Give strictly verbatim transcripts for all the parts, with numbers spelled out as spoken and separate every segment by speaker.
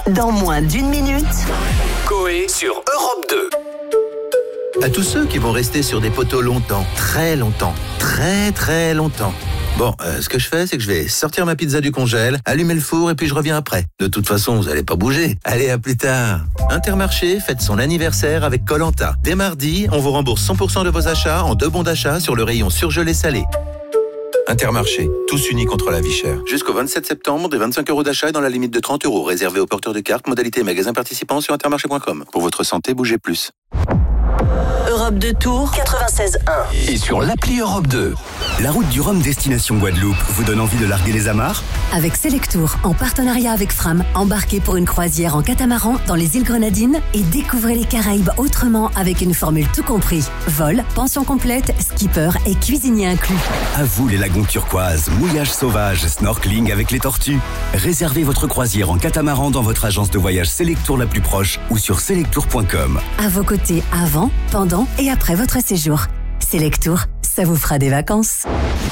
Speaker 1: Dans moins d'une minute,
Speaker 2: Coé sur Europe deux.
Speaker 3: À tous ceux qui vont rester sur des poteaux longtemps, très longtemps, très très longtemps. Bon, euh, ce que je fais, c'est que je vais sortir ma pizza du congèle, allumer le four et puis je reviens après. De toute façon, vous allez pas bouger. Allez, à plus tard. Intermarché fête son anniversaire avec Koh-Lanta. Dès mardi, on vous rembourse cent pour cent de vos achats en deux bons d'achat sur le rayon surgelé salé. Intermarché, tous unis contre la vie chère. Jusqu'au vingt-sept septembre, des vingt-cinq euros d'achat dans la limite de trente euros, réservé aux porteurs de cartes, modalité magasin participant sur intermarché point com. Pour votre santé, bougez plus.
Speaker 1: Europe deux Tours quatre-vingt-seize un.
Speaker 2: Et sur l'appli Europe deux.
Speaker 4: La route du Rhum destination Guadeloupe vous donne envie de larguer les amarres ?
Speaker 5: Avec Selectour, en partenariat avec Fram, embarquez pour une croisière en catamaran dans les îles Grenadines et découvrez les Caraïbes autrement avec une formule tout compris. Vol, pension complète, skipper et cuisinier inclus.
Speaker 4: À vous les lagons turquoises, mouillage sauvage, snorkeling avec les tortues. Réservez votre croisière en catamaran dans votre agence de voyage Selectour la plus proche ou sur selectour point com.
Speaker 5: À vos côtés avant, pendant et après votre séjour. Selectour, ça vous fera des vacances.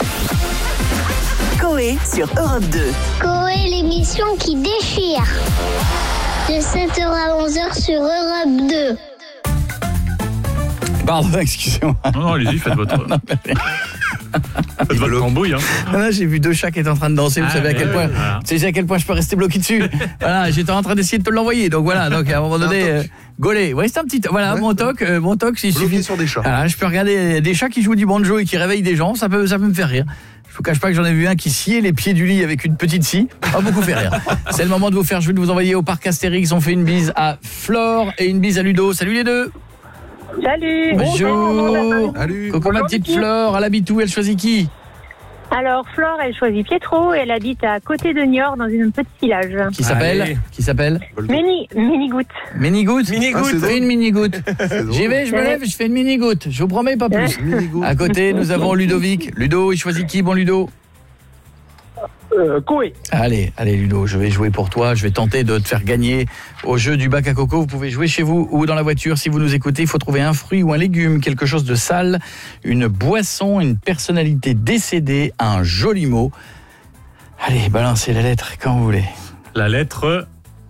Speaker 1: Coé sur Europe deux.
Speaker 6: Coé, l'émission qui déchire. De sept heures à onze heures sur Europe deux.
Speaker 7: Pardon, excusez-moi.
Speaker 8: Non, non, allez-y, faites votre... faites votre cambouille. Hein.
Speaker 7: Là, j'ai vu deux chats qui étaient en train de danser. Vous
Speaker 8: ah,
Speaker 7: savez à quel
Speaker 8: ouais,
Speaker 7: point,
Speaker 8: voilà.
Speaker 7: tu sais à quel point je peux rester bloqué dessus. Voilà, j'étais en train d'essayer de te l'envoyer. Donc voilà, donc à un moment donné, euh, Gaulet. Ouais, c'est un petit. Voilà, ouais, mon toc, euh, mon toc. Il suffit
Speaker 3: sur des chats.
Speaker 7: Voilà, je peux regarder des chats qui jouent du banjo et qui réveillent des gens. Ça peut, ça peut me faire rire. Je vous cache pas que j'en ai vu un qui sciait les pieds du lit avec une petite scie. Pas beaucoup fait rire. C'est le moment de vous faire jouer, de vous envoyer au parc Astérix. On fait une bise à Flore et une bise à Ludo. Salut les deux.
Speaker 9: Salut.
Speaker 7: Bonjour.
Speaker 3: Salut.
Speaker 7: Coucou ma petite Flore. Elle habite où? Elle choisit qui?
Speaker 9: Alors Flore, elle choisit Pietro et elle habite à côté de Niort dans un petit village.
Speaker 7: Qui s'appelle?
Speaker 8: Allez.
Speaker 7: Qui s'appelle?
Speaker 9: Mini, mini-goutte.
Speaker 7: Mini-goutte.
Speaker 8: Mini-goutte.
Speaker 7: Ah, une mini-goutte. J'y vais, je me lève, je fais une mini-goutte. Je vous promets, pas plus. À côté, nous avons Ludovic. Ludo, il choisit qui, bon Ludo?
Speaker 9: Euh, Coé.
Speaker 7: Allez, allez Ludo, je vais jouer pour toi. Je vais tenter de te faire gagner au jeu du bac à coco. Vous pouvez jouer chez vous ou dans la voiture. Si vous nous écoutez, il faut trouver un fruit ou un légume, quelque chose de sale, une boisson, une personnalité décédée, un joli mot. Allez, balancez la lettre quand vous voulez.
Speaker 8: La lettre